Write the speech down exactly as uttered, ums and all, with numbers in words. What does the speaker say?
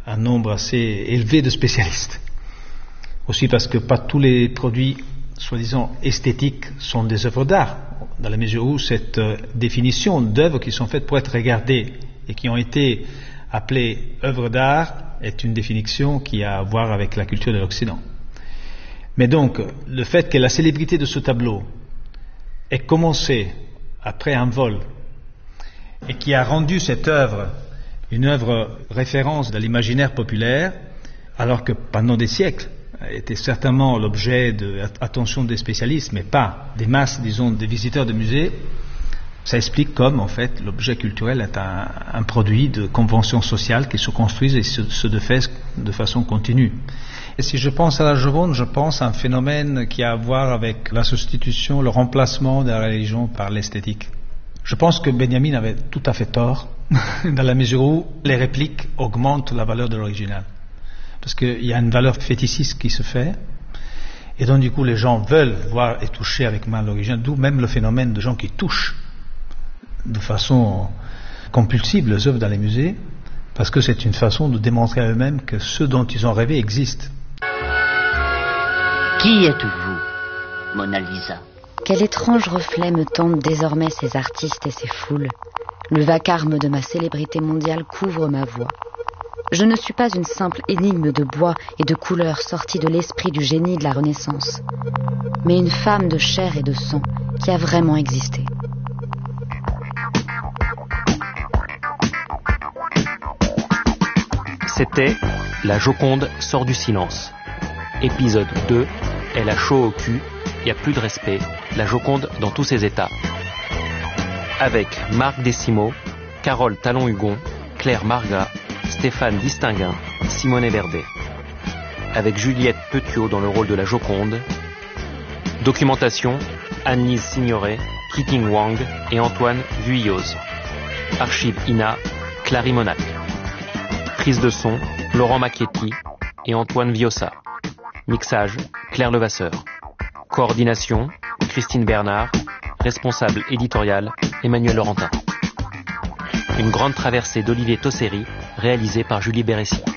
un nombre assez élevé de spécialistes. Aussi parce que pas tous les produits, soi-disant esthétiques, sont des œuvres d'art, dans la mesure où cette euh, définition d'œuvres qui sont faites pour être regardées et qui ont été appelées œuvres d'art est une définition qui a à voir avec la culture de l'Occident. Mais donc, le fait que la célébrité de ce tableau ait commencé après un vol et qui a rendu cette œuvre une œuvre référence de l'imaginaire populaire, alors que pendant des siècles était certainement l'objet de l'attention des spécialistes, mais pas des masses, disons, des visiteurs de musées, ça explique comme, en fait, l'objet culturel est un, un produit de conventions sociales qui se construisent et se, se défaisent de façon continue. Et si je pense à la Joconde, je pense à un phénomène qui a à voir avec la substitution, le remplacement de la religion par l'esthétique. Je pense que Benjamin avait tout à fait tort, dans la mesure où les répliques augmentent la valeur de l'original. Parce qu'il y a une valeur fétichiste qui se fait, et donc du coup les gens veulent voir et toucher avec main l'original, d'où même le phénomène de gens qui touchent de façon compulsive les œuvres dans les musées, parce que c'est une façon de démontrer à eux-mêmes que ce dont ils ont rêvé existe. Qui êtes-vous, Mona Lisa? Quel étrange reflet me tendent désormais ces artistes et ces foules. Le vacarme de ma célébrité mondiale couvre ma voix. Je ne suis pas une simple énigme de bois et de couleurs sortie de l'esprit du génie de la Renaissance, mais une femme de chair et de sang qui a vraiment existé. C'était La Joconde sort du silence. Épisode deux, elle a chaud au cul, il n'y a plus de respect, la Joconde dans tous ses états. Avec Marc Desimo, Carole Talon-Hugon, Claire Marga, Stéphane Distinguin, Simone Verdet. Avec Juliette Petiot dans le rôle de la Joconde. Documentation, Anne-Lise Signoret, Kiting Wang et Antoine Vuilloz. Archive I N A, Clary Monac. Prise de son, Laurent Macchietti et Antoine Viossa. Mixage, Claire Levasseur. Coordination, Christine Bernard. Responsable éditorial, Emmanuel Laurentin. Une grande traversée d'Olivier Tosseri, réalisée par Julie Bérécy.